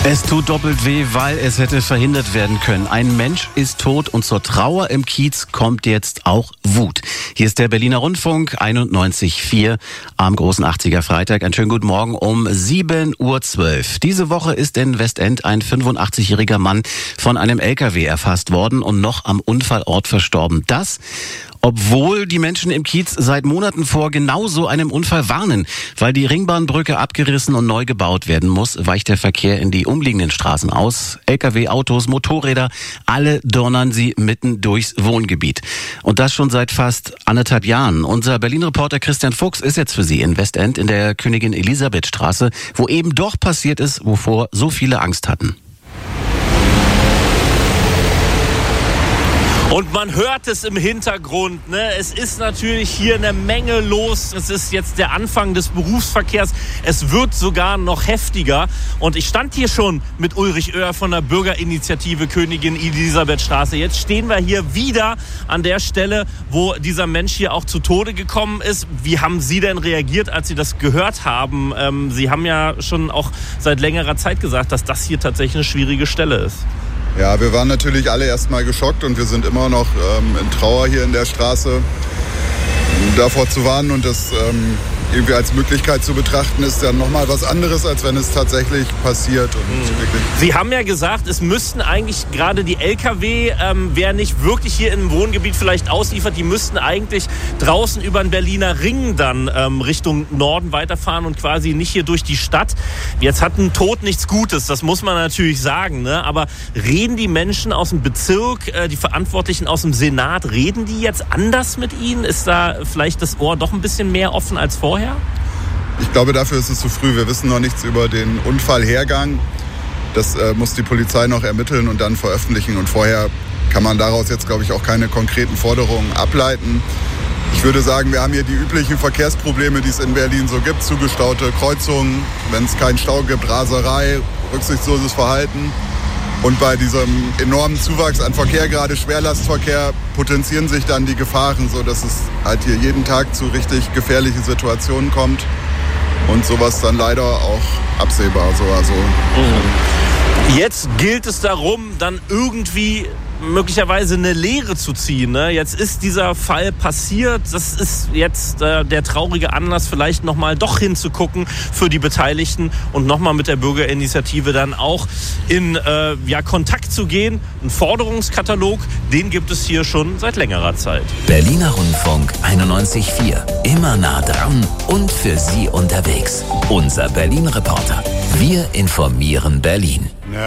Es tut doppelt weh, weil es hätte verhindert werden können. Ein Mensch ist tot und zur Trauer im Kiez kommt jetzt auch Wut. Hier ist der Berliner Rundfunk 91.4 am großen 80er Freitag. Einen schönen guten Morgen um 7:12 Uhr. Diese Woche ist in Westend ein 85-jähriger Mann von einem LKW erfasst worden und noch am Unfallort verstorben. Das, obwohl die Menschen im Kiez seit Monaten vor genau so einem Unfall warnen. Weil die Ringbahnbrücke abgerissen und neu gebaut werden muss, weicht der Verkehr in die umliegenden Straßen aus. LKW, Autos, Motorräder, alle donnern sie mitten durchs Wohngebiet. Und das schon seit fast 1,5 Jahren. Unser Berlin-Reporter Christian Fuchs ist jetzt für Sie in Westend in der Königin-Elisabeth-Straße, wo eben doch passiert ist, wovor so viele Angst hatten. Und man hört es im Hintergrund, ne? Es ist natürlich hier eine Menge los. Es ist jetzt der Anfang des Berufsverkehrs. Es wird sogar noch heftiger. Und ich stand hier schon mit Ulrich Oehr von der Bürgerinitiative Königin Elisabeth Straße. Jetzt stehen wir hier wieder an der Stelle, wo dieser Mensch hier auch zu Tode gekommen ist. Wie haben Sie denn reagiert, als Sie das gehört haben? Sie haben ja schon auch seit längerer Zeit gesagt, dass das hier tatsächlich eine schwierige Stelle ist. Ja, wir waren natürlich alle erstmal geschockt und wir sind immer noch in Trauer hier in der Straße. Davor zu warnen und das irgendwie als Möglichkeit zu betrachten, ist dann nochmal was anderes, als wenn es tatsächlich passiert. Und wirklich. Sie haben ja gesagt, es müssten eigentlich gerade die LKW, wer nicht wirklich hier im Wohngebiet vielleicht ausliefert, die müssten eigentlich draußen über den Berliner Ring dann Richtung Norden weiterfahren und quasi nicht hier durch die Stadt. Jetzt hat ein Tod nichts Gutes, das muss man natürlich sagen, ne? Aber reden die Menschen aus dem Bezirk, die Verantwortlichen aus dem Senat, reden die jetzt anders mit Ihnen? Ist da vielleicht das Ohr doch ein bisschen mehr offen als vorher? Ich glaube, dafür ist es zu früh. Wir wissen noch nichts über den Unfallhergang. Das muss die Polizei noch ermitteln und dann veröffentlichen. Und vorher kann man daraus jetzt, glaube ich, auch keine konkreten Forderungen ableiten. Ich würde sagen, wir haben hier die üblichen Verkehrsprobleme, die es in Berlin so gibt. Zugestaute Kreuzungen, wenn es keinen Stau gibt, Raserei, rücksichtsloses Verhalten. Und bei diesem enormen Zuwachs an Verkehr, gerade Schwerlastverkehr, potenzieren sich dann die Gefahren, sodass es halt hier jeden Tag zu richtig gefährlichen Situationen kommt. Und sowas dann leider auch absehbar. Jetzt gilt es darum, dann irgendwie möglicherweise eine Lehre zu ziehen, ne? Jetzt ist dieser Fall passiert. Das ist jetzt der traurige Anlass, vielleicht nochmal doch hinzugucken für die Beteiligten und nochmal mit der Bürgerinitiative dann auch in Kontakt zu gehen. Ein Forderungskatalog, den gibt es hier schon seit längerer Zeit. Berliner Rundfunk 91.4. Immer nah dran und für Sie unterwegs. Unser Berlin-Reporter. Wir informieren Berlin.